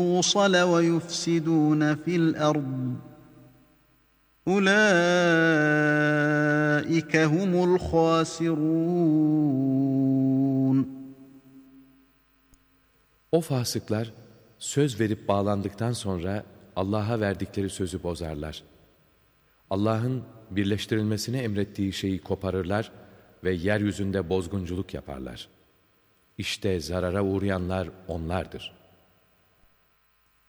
الْمُوصَلَ وَيُفْسِدُونَ فِي الْأَرْضِ أُولَٰئِكَ هُمُ الْخَاسِرُونَ. O fasıklar söz verip bağlandıktan sonra Allah'a verdikleri sözü bozarlar. Allah'ın birleştirilmesini emrettiği şeyi koparırlar ve yeryüzünde bozgunculuk yaparlar. İşte zarara uğrayanlar onlardır.